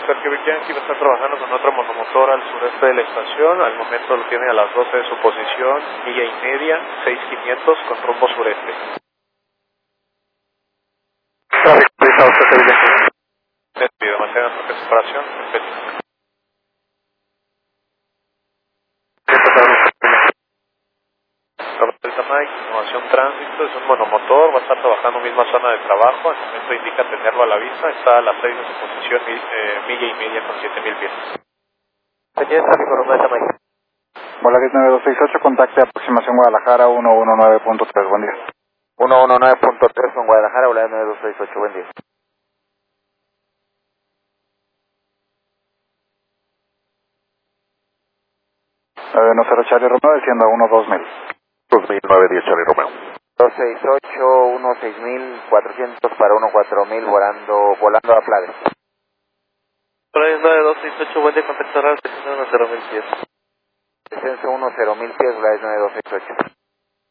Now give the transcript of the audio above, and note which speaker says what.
Speaker 1: Oscar Quebec Yankee va a estar trabajando con otro monomotor al sureste de la estación. Al momento lo tiene a las 12 de su posición, milla y media, 6500 con rumbo sureste.
Speaker 2: Tráfico, prisa, Oscar Quebec Yankee.
Speaker 1: Demasiada separación, perfecto. Delta Mike, innovación tránsito, es un monomotor, va a estar trabajando misma zona de trabajo, al momento indica tenerlo a la vista, está a las 6 de su posición, milla y media con 7000 pies.
Speaker 2: Aquí está tráfico, Delta Mike.
Speaker 3: Volaris 9268, contacte aproximación Guadalajara 119.3, buen día.
Speaker 2: 119.3 con Guadalajara, Volaris 9268, buen día.
Speaker 3: No 0 Charlie Romeo, desciendo a 12000.
Speaker 2: 2009 Charlie Romeo. 268, 16400 para 14000, volando a Flagler.
Speaker 1: Volaris 9268, buen día, contacto real, 10000 pies.
Speaker 2: Descenso 10.000 pies, Volaris 9268.